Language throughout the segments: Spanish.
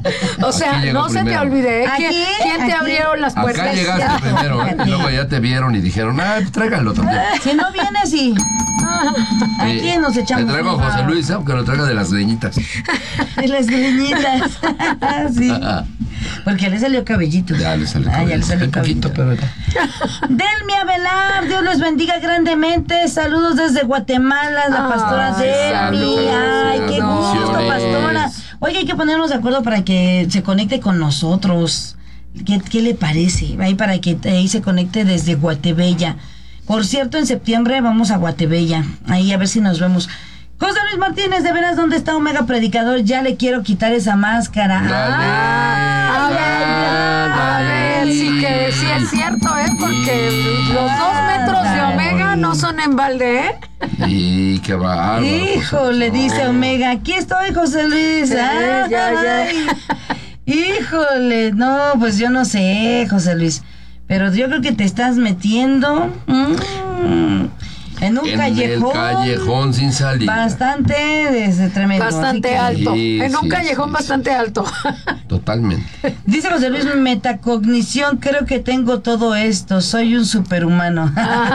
O sea, no se te olvide. ¿Quién te abrieron las puertas? Acá llegaste primero, y luego ya te vieron y dijeron, pues tráigalo también. Si no vienes, sí. Aquí nos echamos. Le traigo a José Luis, aunque lo traiga de las greñitas. De las greñitas. Sí. Porque le salió cabellito. Ya le salió cabellito. Ya le salió cabellito. Pero... Delmi Avelar, Dios los bendiga grandemente. Saludos desde Guatemala, la pastora Delmi. Ay, qué gusto, pastora. Oye, hay que ponernos de acuerdo para que se conecte con nosotros. ¿Qué le parece? Ahí para que ahí se conecte desde Guatebella. Por cierto, en septiembre vamos a Guatebella. Ahí a ver si nos vemos. José Luis Martínez, de veras, ¿dónde está Omega Predicador? Ya le quiero quitar esa máscara. A ver, sí es cierto, porque los 2 metros de Omega no son en balde, ¿eh? Y qué bárbaro. Híjole, dice Omega, aquí estoy, José Luis. Ya. Híjole, no, pues yo no sé, José Luis, pero yo creo que te estás metiendo en un callejón sin salir. Bastante tremendo. Bastante alto. En un callejón bastante alto. Totalmente. Dice José Luis, metacognición, creo que tengo todo esto. Soy un superhumano.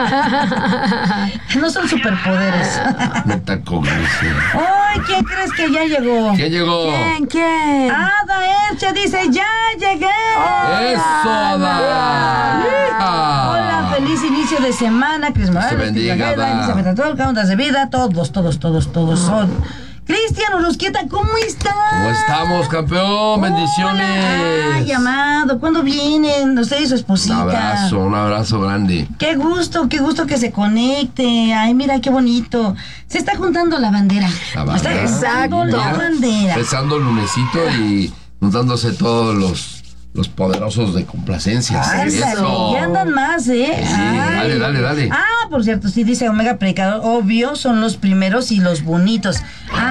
No son superpoderes. Metacognición. ¡Ay! ¿Quién crees que ya llegó? ¿Quién llegó? ¿Quién? Ada Ercha dice, ¡ya llegué! ¡Eso, Ada! Hola, feliz inicio de semana. Cris Morales, se bendiga, Elizabeth Atol, Ondas de Vida, todos son. Cristian Urusquieta, ¿cómo estás? ¿Cómo estamos, campeón? Bendiciones. Ay, amado, ¿cuándo vienen? Usted y su esposita. Un abrazo grande. Qué gusto que se conecte. Ay, mira qué bonito. Se está juntando la bandera. Exacto. La bandera. Empezando el lunesito y juntándose todos los poderosos de complacencias. Eso. Y andan más, ¿eh? Sí, dale. Por cierto, sí dice Omega Predicador, obvio, son los primeros y los bonitos.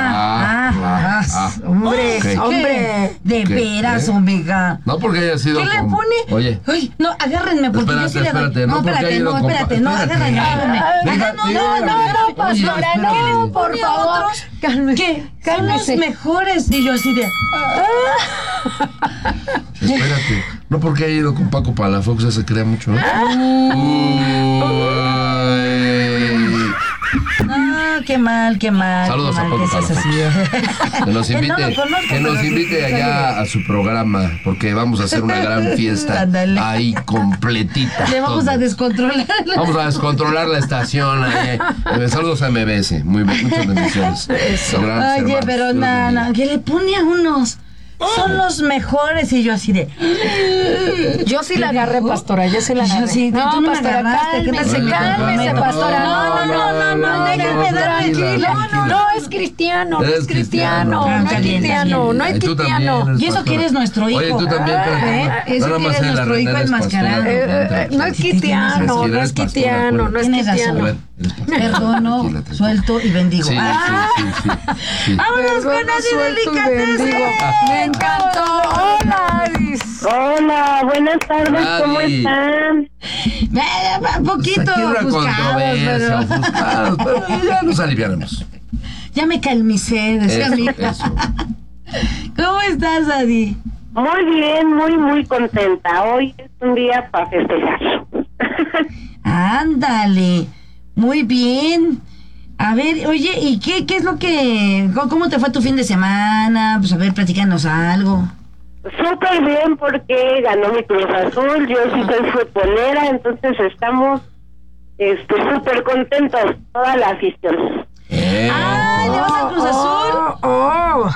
Hombre. De veras, Omega. No porque haya sido. ¿Qué le pone? Oye. Ay, no, agárrenme, porque yo sí le doy. Espérate, No, agárrenme. No, pastora, no, por favor. ¿Qué? Son los mejores. Y yo así de... Espérate. No porque haya ido con Paco Palafox, ya se crea mucho, ¿no? Qué mal. Saludos a Paco Palafox. Que nos invite allá a su programa, porque vamos a hacer una gran fiesta. Ahí completita. Le vamos a descontrolar. Vamos a descontrolar la estación. Saludos a MBS. Muchas bendiciones. Oye, pero nada, ¿qué le pone a unos? Son los mejores. Y yo así de... Yo sí la agarré, pastora. Yo sí la agarré. Sí, no, tú no pastora, cálmese, pastora. No, déjame dar tranquilo. No, es cristiano. No es cristiano. Y eso que eres nuestro hijo. Oye, tú también. Eso que eres nuestro hijo enmascarado. No es cristiano. Perdono, suelto y bendigo. Sí. Vámonos con Adi Delicatessen. Me encantó. Hola, Adis. Hola, buenas tardes, ¿cómo están? Un poquito ofuscados, pero ya nos aliviaremos. Ya me calmicé, decía mi hija. ¿Cómo estás, Adi? Muy bien, muy contenta. Hoy es un día para festejar. Ándale, muy bien. A ver, oye, ¿y qué es lo que... ¿Cómo te fue tu fin de semana? Pues a ver, platícanos algo. Súper bien porque ganó mi Cruz Azul, yo sí soy futbolera, entonces estamos súper contentos, toda la afición. ¿Le vas al Cruz Azul?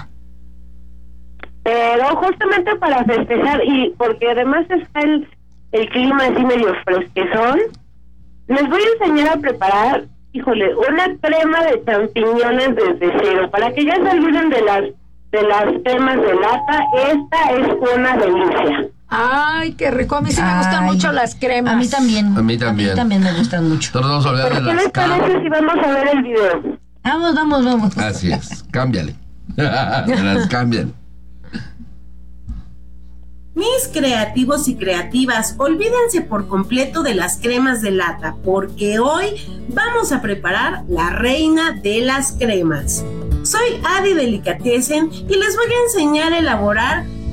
Pero justamente para festejar, y porque además está el clima así medio fresquezón, les voy a enseñar a preparar, una crema de champiñones desde cero, para que ya se olviden de las cremas de lata. Esta es una delicia. Ay, qué rico. A mí sí me gustan mucho las cremas. A mí también. A mí también me gustan mucho. Todos vamos a hablar de ¿Qué les parece si vamos a ver el video? Vamos. Así es, cámbiale. Las cámbiale. Mis creativos y creativas, olvídense por completo de las cremas de lata, porque hoy vamos a preparar la reina de las cremas. Soy Adi Delicatessen y les voy a enseñar a elaborar